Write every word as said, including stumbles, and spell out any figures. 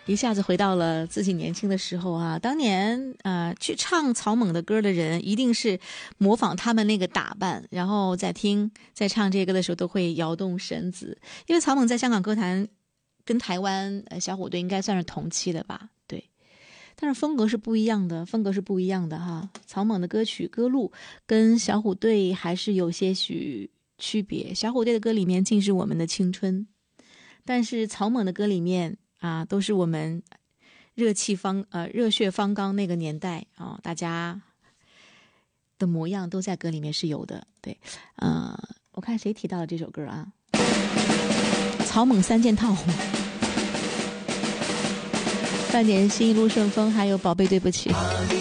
一下子回到了自己年轻的时候啊！当年呃，去唱草蜢的歌的人，一定是模仿他们那个打扮，然后在听在唱这个歌的时候都会摇动身子。因为草蜢在香港歌坛跟台湾呃小虎队应该算是同期的吧？对，但是风格是不一样的，风格是不一样的哈。草蜢的歌曲歌路跟小虎队还是有些许区别。小虎队的歌里面尽是我们的青春，但是草蜢的歌里面啊，都是我们热气方呃热血方刚那个年代啊，大家的模样都在歌里面是有的。对，呃，我看谁提到了这首歌啊？草蜢三件套，半点心，一路顺风，还有宝贝对不起。